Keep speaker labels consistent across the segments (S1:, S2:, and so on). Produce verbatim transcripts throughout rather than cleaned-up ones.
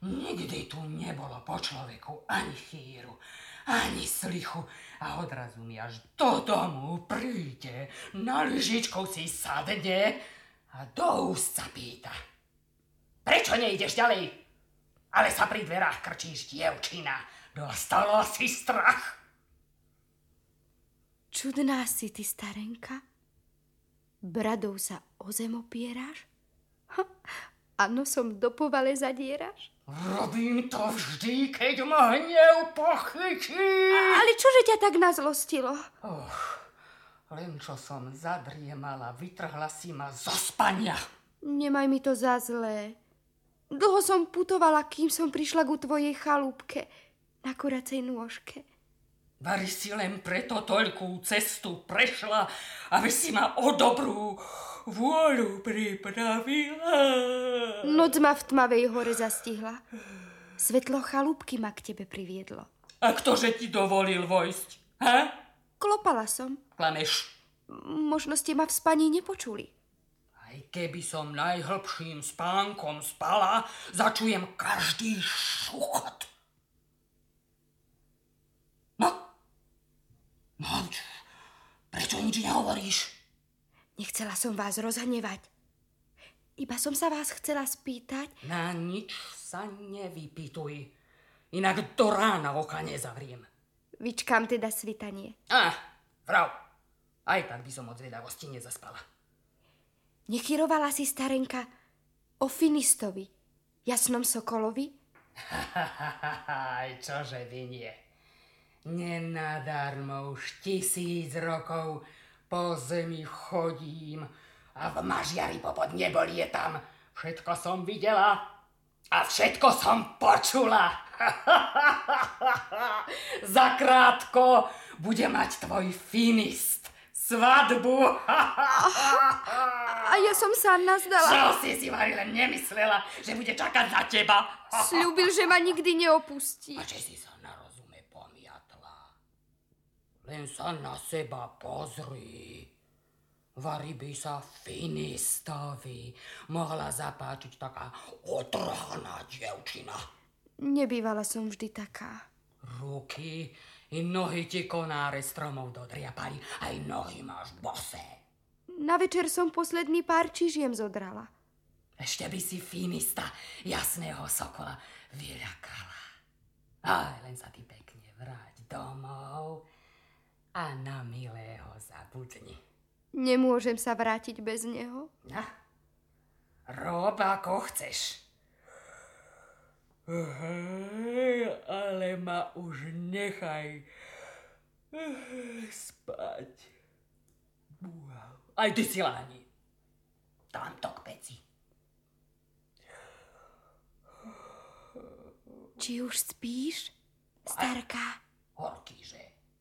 S1: Nikdy tu nebolo po človeku ani chýru, ani slichu a odrazu mi až do domu príde, na lyžičkou si sadne a do úst sa pýta. Prečo nejdeš ďalej? Ale sa pri dverách krčíš, dievčina. Dostala si strach.
S2: Čudná si ty, starenka. Bradou sa o zem opieráš? Ha, a nosom do povale zadieraš?
S1: Robím to vždy, keď ma hnev pochytí.
S2: Ale čože ťa tak nazlostilo?
S1: Oh, len čo som zadriemala, vytrhla si ma zo spania.
S2: Nemaj mi to za zlé. Dlho som putovala, kým som prišla ku tvojej chalúbke na kuracej nôžke.
S1: Vari si len preto toľkú cestu prešla, aby si ma o dobrú vôľu pripravila.
S2: Noc ma v tmavej hore zastihla. Svetlo chalúbky ma k tebe priviedlo.
S1: A ktože ti dovolil vojsť? Ha?
S2: Klopala som.
S1: Klameš.
S2: Možno ste ma v spaní nepočuli.
S1: Aj keby som najhlbším spánkom spala, začujem každý šuchot. No, no, prečo nič nehovoríš?
S2: Nechcela som vás rozhnevať. Iba som sa vás chcela spýtať.
S1: Na nič sa nevypýtuj, inak do rána oka nezavriem.
S2: Vyčkám teda svitanie.
S1: Á, vrav, aj tak by som od zvedavosti nezaspala.
S2: Nechyrovala si, starenka, o Finistovi, jasnom sokolovi?
S1: Aj čože by nie. Nenadarmo už tisíc rokov po zemi chodím a v mažiari popod nebo lietam. Všetko som videla a všetko som počula. Zakrátko bude mať tvoj Finist svadbu.
S2: A ja som sa nazdala.
S1: Čo si si Vari len nemyslela, že bude čakať na teba?
S2: Sľúbil, že ma nikdy neopustí.
S1: A že si sa na rozume pomiatla. Len sa na seba pozri. Vari by sa Finistovi mohla zapáčiť taká otrhaná dievčina.
S2: Nebývala som vždy taká.
S1: Ruky i nohy ti konáre stromov dodriapali, aj nohy máš bosé.
S2: Na večer som posledný pár čižiem zodrala.
S1: Ešte by si Finista, jasného sokola, vyľakala. Aj len sa ty pekne vráť domov a na milého zabudni.
S2: Nemôžem sa vrátiť bez neho.
S1: Ja? Rob ako chceš. Ale ma už nechaj spať. Aj ty si láni. Tamto k peci.
S2: Či už spíš, starka?
S1: Horkýže.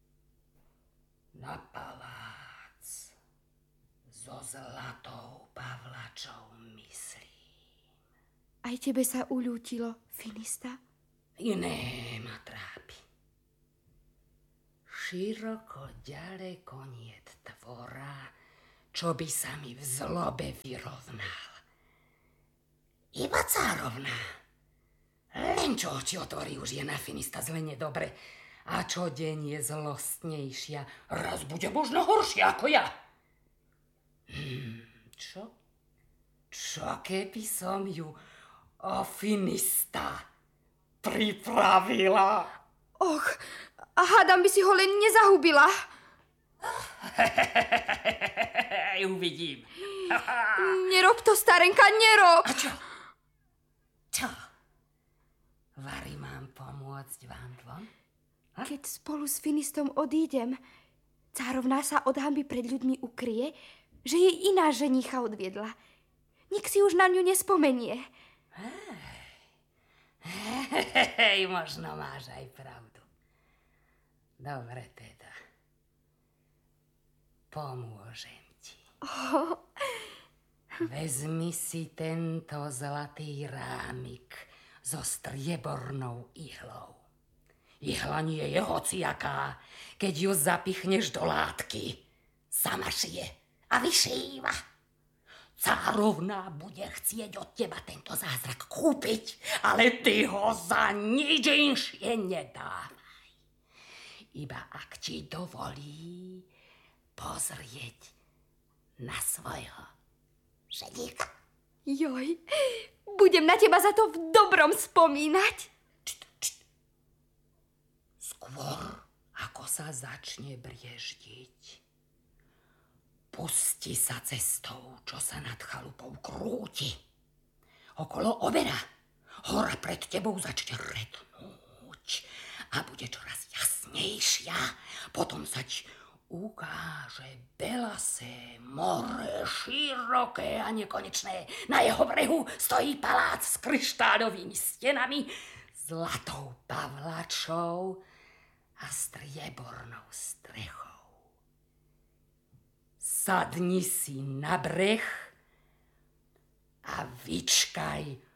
S1: Na palác so zlatou pavlačou myslím.
S2: Aj tebe sa uľútilo, Finista?
S1: Iné ma trápi. Široko ďaleko niet tvora, čo by sa mi v zlobe vyrovnal. Iba cárovná. Len čo oči otvorí, už je na Finista zle nedobre. A čo deň je zlostnejšia, raz bude možno horšia ako ja. Hmm, čo? Čo keby som ju o Finista pripravila?
S2: Och, a hádam by si ho len nezahubila.
S1: Uvidím.
S2: Nerob to, starenka, nerob.
S1: A čo? Čo? Vari, mám pomôcť vám dvom? Ha?
S2: Keď spolu s Finistom odídem, cárovná sa od hanby pred ľuďmi ukrie, že jej iná ženicha odviedla. Nik si už na ňu nespomenie.
S1: Hej, možno máš aj pravdu. Dobre teda. Pomôžem ti.
S2: Oh.
S1: Vezmi si tento zlatý rámik so striebornou ihlou. Ihla nie je hociaká, keď ju zapichneš do látky. Sama šije a vyšíva. Cárovna bude chcieť od teba tento zázrak kúpiť, ale ty ho za nič inšie nedávaj. Iba ak ti dovolí pozrieť na svojho ženíka.
S2: Joj, budem na teba za to v dobrom spomínať.
S1: Čt, čt. Skôr, ako sa začne brieždiť, pusti sa cestou, čo sa nad chalupou krúti. Okolo obera hora pred tebou začne rednúť a bude čoraz jasnejšia. Potom sa ti ukáže belasé more, široké a nekonečné. Na jeho brehu stojí palác s kryštáľovými stenami, zlatou pavlačou a striebornou strechou. Sadni si na breh a vyčkaj,